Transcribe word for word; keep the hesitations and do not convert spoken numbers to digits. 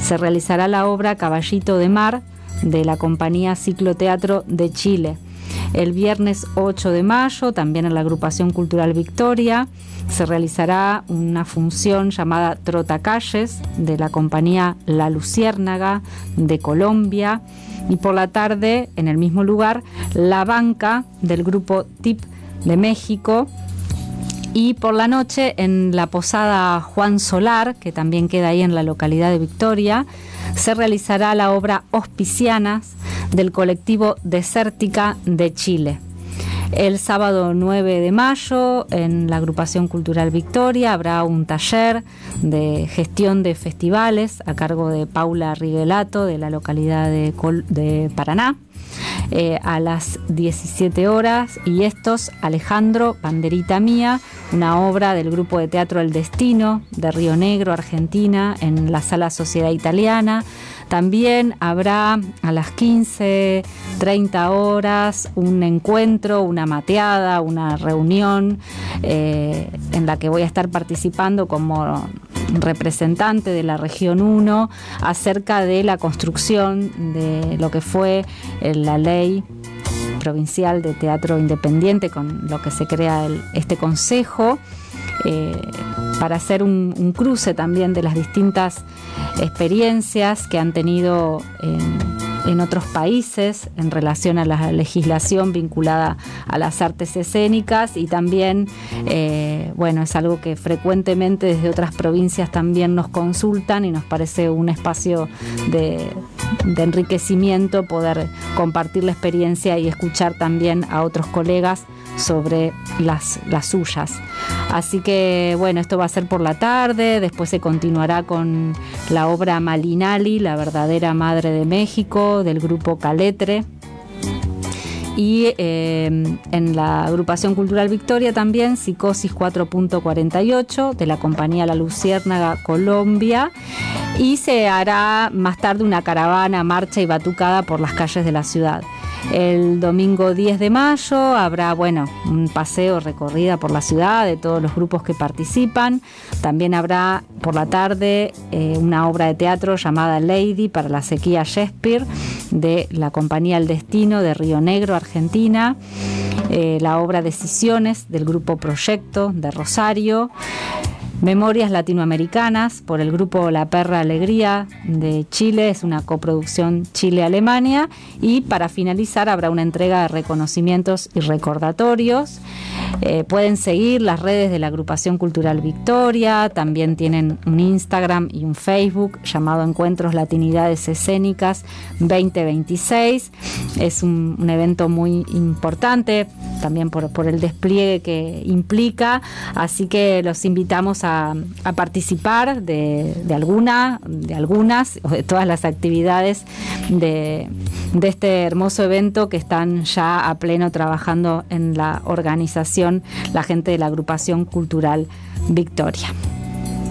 se realizará la obra Caballito de Mar de la compañía Cicloteatro de Chile. El viernes ocho de mayo, también en la agrupación cultural Victoria, se realizará una función llamada Trotacalles de la compañía La Luciérnaga de Colombia, y por la tarde, en el mismo lugar, La Banca del grupo T I P de México. Y por la noche, en la posada Juan Solar, que también queda ahí en la localidad de Victoria, se realizará la obra Hospicianas del colectivo Desértica de Chile. El sábado nueve de mayo, en la agrupación cultural Victoria, habrá un taller de gestión de festivales a cargo de Paula Riguelato, de la localidad de, Col- de Paraná, eh, a las diecisiete horas, y estos Alejandro, Banderita Mía, una obra del grupo de teatro El Destino de Río Negro, Argentina, en la Sala Sociedad Italiana. También habrá a las quince treinta horas un encuentro, una mateada, una reunión eh, en la que voy a estar participando como representante de la región uno acerca de la construcción de lo que fue eh, la ley provincial de teatro independiente, con lo que se crea el, este consejo, eh, para hacer un, un cruce también de las distintas experiencias que han tenido en, en otros países en relación a la legislación vinculada a las artes escénicas, y también, eh, bueno, es algo que frecuentemente desde otras provincias también nos consultan, y nos parece un espacio de, de enriquecimiento poder compartir la experiencia y escuchar también a otros colegas sobre las, las suyas. Así que bueno, esto va a ser por la tarde. Después se continuará con la obra Malinali, la verdadera madre de México, del grupo Caletre. Y eh, en la agrupación cultural Victoria también Psicosis cuatro punto cuarenta y ocho de la compañía La Luciérnaga Colombia. Y se hará más tarde una caravana, marcha y batucada por las calles de la ciudad. El domingo diez de mayo habrá, bueno, un paseo, recorrida por la ciudad de todos los grupos que participan. También habrá por la tarde eh, una obra de teatro llamada Lady para la sequía Shakespeare de la compañía El Destino de Río Negro, Argentina. Eh, la obra Decisiones del grupo Proyecto de Rosario. Memorias Latinoamericanas por el grupo La Perra Alegría de Chile, es una coproducción Chile-Alemania. Y para finalizar habrá una entrega de reconocimientos y recordatorios. Eh, pueden seguir las redes de la agrupación cultural Victoria, también tienen un Instagram y un Facebook llamado Encuentros Latinidades Escénicas veinte veintiséis. Es un, un evento muy importante también por, por el despliegue que implica, así que los invitamos a, a participar de, de alguna, de algunas o de todas las actividades de, de este hermoso evento que están ya a pleno trabajando en la organización la gente de la agrupación cultural Victoria.